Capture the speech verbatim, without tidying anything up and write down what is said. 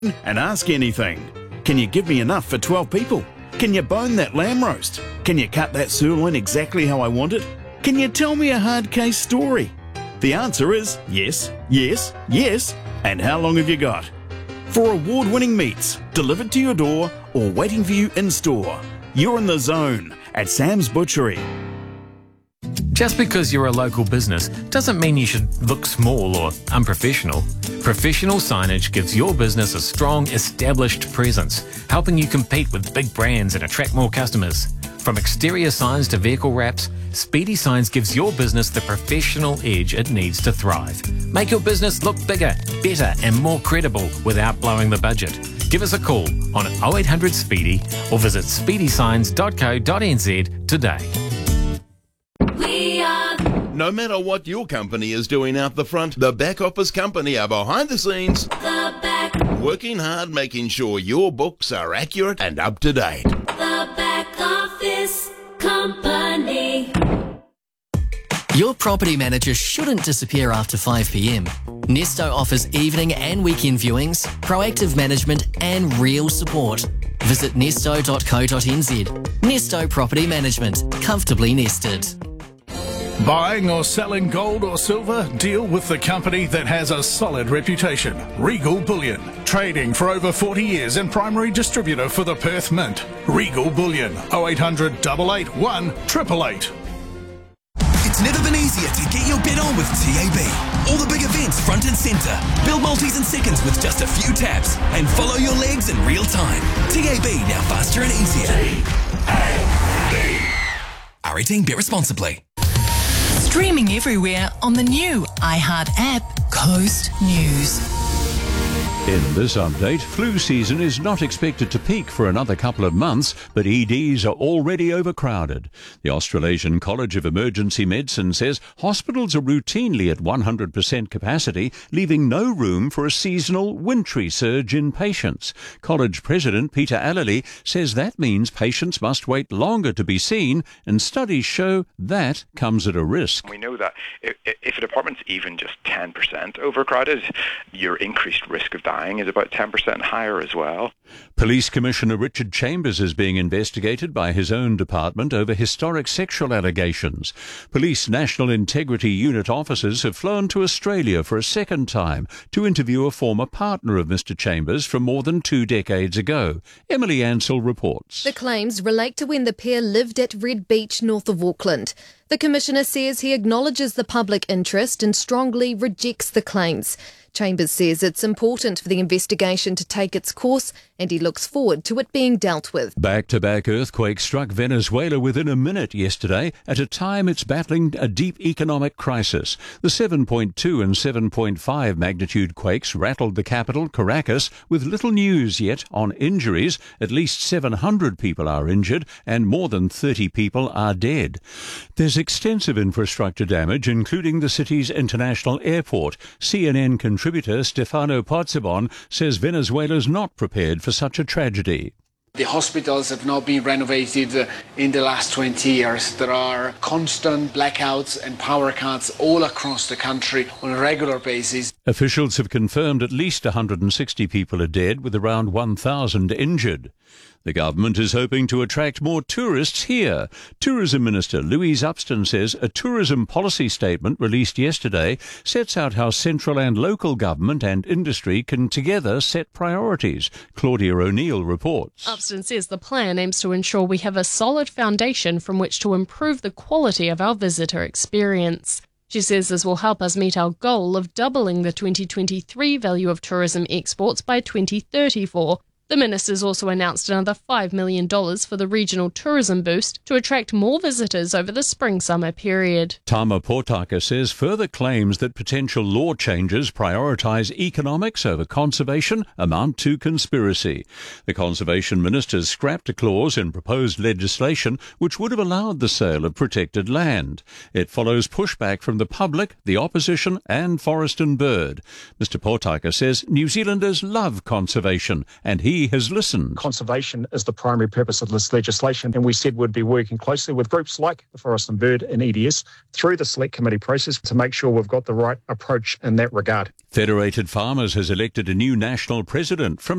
and ask anything. Can you give me enough for twelve people? Can you bone that lamb roast? Can you cut that sirloin exactly how I want it? Can you tell me a hard case story? The answer is yes, yes, yes, and how long have you got? For award-winning meats, delivered to your door or waiting for you in-store, you're in the zone at Sam's Butchery. Just because you're a local business doesn't mean you should look small or unprofessional. Professional signage gives your business a strong, established presence, helping you compete with big brands and attract more customers. From exterior signs to vehicle wraps, Speedy Signs gives your business the professional edge it needs to thrive. Make your business look bigger, better and more credible without blowing the budget. Give us a call on oh eight hundred Speedy or visit speedy signs dot co dot n z today. We are... No matter what your company is doing out the front, the back office company are behind the scenes. The back... Working hard, making sure your books are accurate and up to date. The back office company. Your property manager shouldn't disappear after five p m. Nesto offers evening and weekend viewings, proactive management and real support. Visit nesto dot co dot n z. Nesto Property Management. Comfortably nested. Buying or selling gold or silver? Deal with the company that has a solid reputation. Regal Bullion. Trading for over forty years and primary distributor for the Perth Mint. Regal Bullion. oh eight hundred, eight eight one, eight eight eight. It's never been easier to get your bet on with T A B. All the big events front and centre. Build multis in seconds with just a few taps. And follow your legs in real time. T A B, now faster and easier. T A B. R eighteen, bet responsibly. Streaming everywhere on the new iHeart app, Coast News. In this update, flu season is not expected to peak for another couple of months, but E Ds are already overcrowded. The Australasian College of Emergency Medicine says hospitals are routinely at one hundred percent capacity, leaving no room for a seasonal, wintry surge in patients. College President Peter Allely says that means patients must wait longer to be seen, and studies show that comes at a risk. We know that if, if a department's even just ten percent overcrowded, your increased risk of dying is about ten percent higher as well. Police Commissioner Richard Chambers is being investigated by his own department over historic sexual allegations. Police National Integrity Unit officers have flown to Australia for a second time to interview a former partner of Mister Chambers from more than two decades ago. Emily Ansell reports. The claims relate to when the pair lived at Red Beach, north of Auckland. The Commissioner says he acknowledges the public interest and strongly rejects the claims. Chambers says it's important for the investigation to take its course and he looks forward to it being dealt with. Back-to-back earthquakes struck Venezuela within a minute yesterday at a time it's battling a deep economic crisis. The seven point two and seven point five magnitude quakes rattled the capital, Caracas, with little news yet on injuries. At least seven hundred people are injured and more than thirty people are dead. There's extensive infrastructure damage, including the city's international airport. C N N contributor Stefano Pozzebon says Venezuela's not prepared for such a tragedy. The hospitals have not been renovated in the last twenty years. There are constant blackouts and power cuts all across the country on a regular basis. Officials have confirmed at least one hundred sixty people are dead, with around one thousand injured. The government is hoping to attract more tourists here. Tourism Minister Louise Upston says a tourism policy statement released yesterday sets out how central and local government and industry can together set priorities. Claudia O'Neill reports. Upston says the plan aims to ensure we have a solid foundation from which to improve the quality of our visitor experience. She says this will help us meet our goal of doubling the twenty twenty-three value of tourism exports by twenty thirty-four. The ministers also announced another five million dollars for the regional tourism boost to attract more visitors over the spring-summer period. Tama Potaka says further claims that potential law changes prioritise economics over conservation amount to conspiracy. The Conservation Ministers scrapped a clause in proposed legislation which would have allowed the sale of protected land. It follows pushback from the public, the opposition and Forest and Bird. Mister Potaka says New Zealanders love conservation and he He has listened. Conservation is the primary purpose of this legislation, and we said we'd be working closely with groups like the Forest and Bird and E D S through the select committee process to make sure we've got the right approach in that regard. Federated Farmers has elected a new national president from